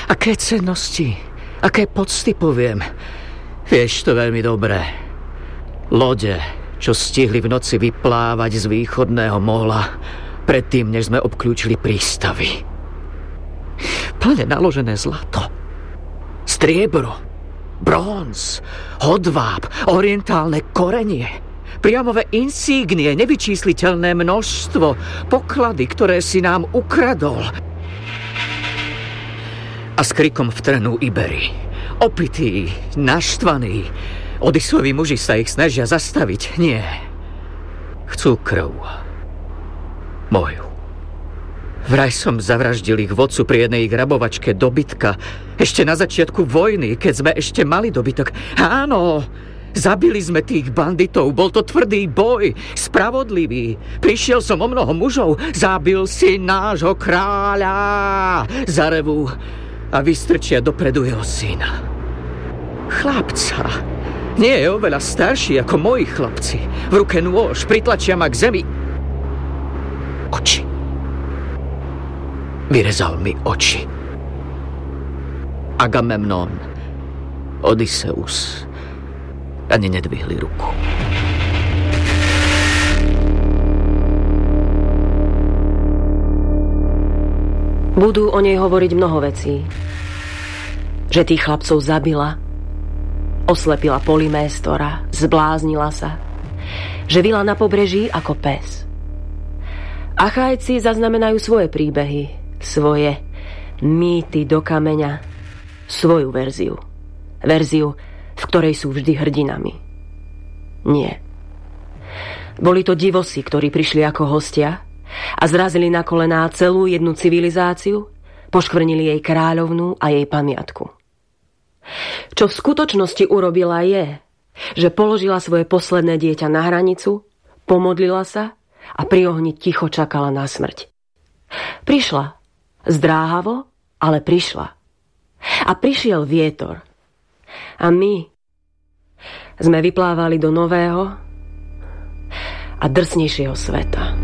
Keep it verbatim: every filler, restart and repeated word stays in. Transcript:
Aké cennosti, aké pocty poviem. Vieš to veľmi dobre. Lode, čo stihli v noci vyplávať z východného mola, predtým, než sme obklúčili prístavy. Plne naložené zlato, striebro, bronz, hodváb, orientálne korenie, priamové insígnie, nevyčísliteľné množstvo, poklady, ktoré si nám ukradol. A s krikom vtrhnú Iberi. Opití, naštvaní, Odysseovi muži sa ich snažia zastaviť. Nie. Chcú krv. Moju. Vraj som zavraždil ich vodcu pri jednej ich rabovačke dobytka. Ešte na začiatku vojny, keď sme ešte mali dobytok. Áno, zabili sme tých banditov. Bol to tvrdý boj, spravodlivý. Prišiel som o mnoho mužov. Zabil si nášho kráľa. Zarevú a vystrčia dopredu jeho syna. Chlapca. Nie je oveľa starší ako moji chlapci. V ruke nôž, pritlačia ma k zemi. Oči. Vyrezal mi oči. Agamemnon, Odysseus ani nedvihli ruku. Budú o nej hovoriť mnoho vecí. Že tých chlapcov zabila, oslepila Polyméstora, zbláznila sa, že vila na pobreží ako pes. Achajci zaznamenajú svoje príbehy, svoje mýty do kameňa, svoju verziu. Verziu, v ktorej sú vždy hrdinami. Nie. Boli to divosi, ktorí prišli ako hostia a zrazili na kolená celú jednu civilizáciu, poškvrnili jej kráľovnú a jej pamiatku. Čo v skutočnosti urobila je, že položila svoje posledné dieťa na hranicu, pomodlila sa a pri ohni ticho čakala na smrť. Prišla. Zdráhavo, ale prišla. A prišiel vietor. A my sme vyplávali do nového a drsnejšieho sveta.